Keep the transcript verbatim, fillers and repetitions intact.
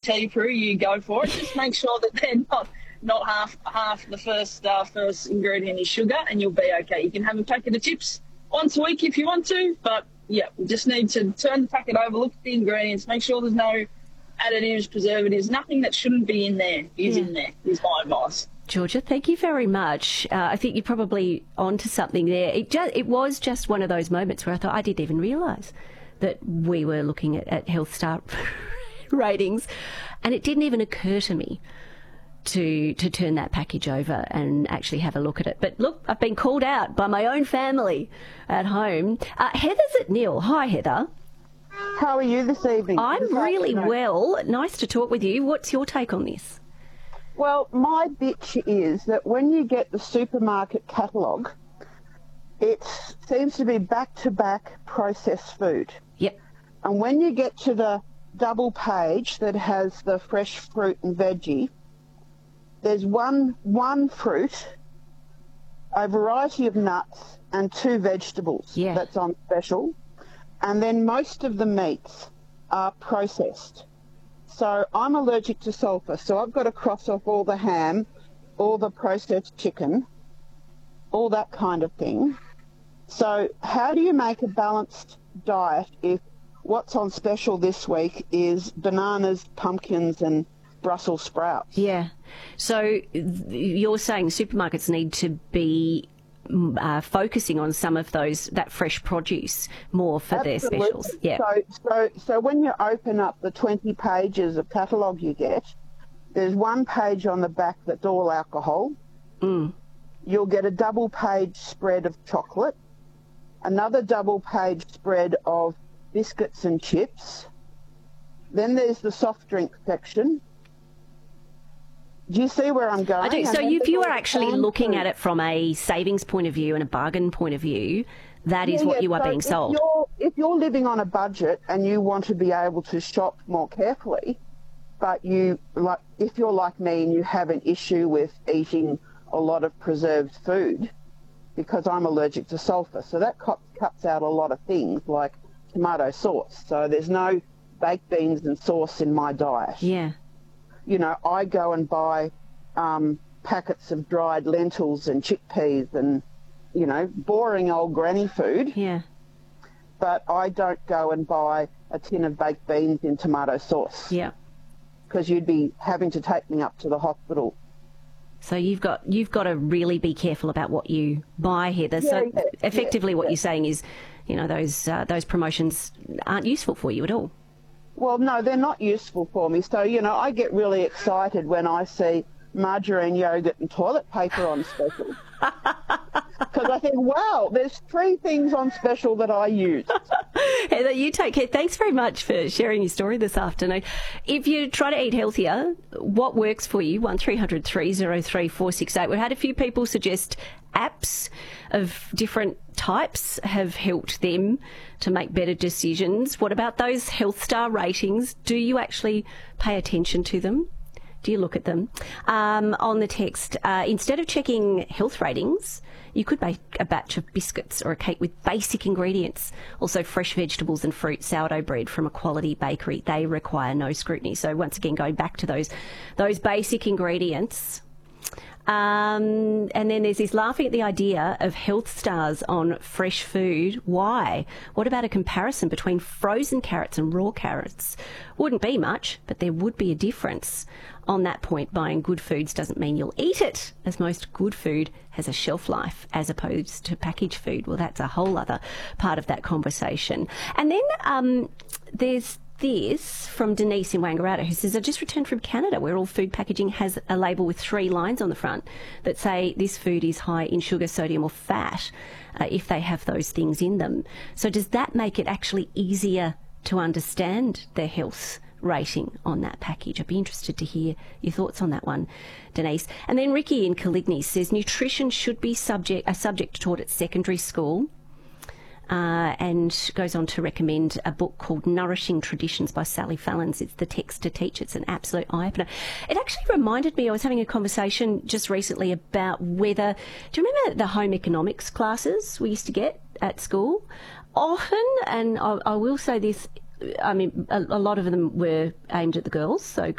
tell you, Prue, you go for it. Just make sure that they're not not half half the first uh, first ingredient is sugar, and you'll be okay. You can have a packet of chips once a week if you want to, but yeah, we just need to turn the packet over, look at the ingredients, make sure there's no additives, preservatives, nothing that shouldn't be in there is yeah. in there, is my advice. Georgia, thank you very much. Uh, I think you're probably onto something there. It just, it was just one of those moments where I thought I didn't even realise that we were looking at, at Health Star ratings, and it didn't even occur to me to to turn that package over and actually have a look at it. But look, I've been called out by my own family at home. Uh, Heather's at Neil. Hi, Heather. How are you this evening? I'm this really afternoon? well. Nice to talk with you. What's your take on this? Well, my bitch is that when you get the supermarket catalogue, it seems to be back-to-back processed food. Yep. And when you get to the double page that has the fresh fruit and veggie, there's one one fruit, a variety of nuts, and two vegetables yeah. that's on special. And then most of the meats are processed. So I'm allergic to sulphur, so I've got to cross off all the ham, all the processed chicken, all that kind of thing. So how do you make a balanced diet if what's on special this week is bananas, pumpkins, and Brussels sprouts? Yeah. So you're saying supermarkets need to be uh, focusing on some of those, that fresh produce more for Absolutely. their specials. Yeah. So, so, so when you open up the twenty pages of catalogue you get, there's one page on the back that's all alcohol. Mm. You'll get a double page spread of chocolate, another double page spread of biscuits and chips. Then there's the soft drink section. Do you see where I'm going? I do. So if you are actually looking at it from a savings point of view and a bargain point of view, that is yeah, what yeah. you are so being if sold. You're, if you're living on a budget and you want to be able to shop more carefully, but you like, if you're like me and you have an issue with eating a lot of preserved food, because I'm allergic to sulphur, so that cut, cuts out a lot of things like tomato sauce. So there's no baked beans and sauce in my diet. Yeah. You know, I go and buy um, packets of dried lentils and chickpeas and, you know, boring old granny food. Yeah. But I don't go and buy a tin of baked beans in tomato sauce. Yeah. Because you'd be having to take me up to the hospital. So you've got you've got to really be careful about what you buy, Heather. Yeah, so yeah, effectively, yeah, what yeah. you're saying is, you know, those uh, those promotions aren't useful for you at all. Well, no, they're not useful for me. So, you know, I get really excited when I see margarine, yogurt and toilet paper on special. Because I think, wow, there's three things on special that I use. Heather, you take care. Thanks very much for sharing your story this afternoon. If you try to eat healthier, what works for you? one three hundred three oh three four six eight. We've had a few people suggest apps of different types have helped them to make better decisions. What about those Health Star ratings? Do you actually pay attention to them? Do you look at them? Um, on the text, uh, instead of checking health ratings, you could bake a batch of biscuits or a cake with basic ingredients. Also, fresh vegetables and fruit, sourdough bread from a quality bakery. They require no scrutiny. So once again, going back to those those basic ingredients. Um, and then there's this laughing at the idea of health stars on fresh food. Why? What about a comparison between frozen carrots and raw carrots? Wouldn't be much, but there would be a difference. On that point, buying good foods doesn't mean you'll eat it, as most good food has a shelf life as opposed to packaged food. Well, that's a whole other part of that conversation. And then um, there's this from Denise in Wangaratta, who says, I just returned from Canada where all food packaging has a label with three lines on the front that say this food is high in sugar, sodium or fat uh, if they have those things in them. So does that make it actually easier to understand the health rating on that package? I'd be interested to hear your thoughts on that one, Denise. And then Ricky in Coligny says nutrition should be subject a subject taught at secondary school. Uh, and goes on to recommend a book called Nourishing Traditions by Sally Fallons. It's the text to teach. It's an absolute eye-opener. It actually reminded me, I was having a conversation just recently about whether, do you remember the home economics classes we used to get at school? Often, and I, I will say this, I mean, a, a lot of them were aimed at the girls, so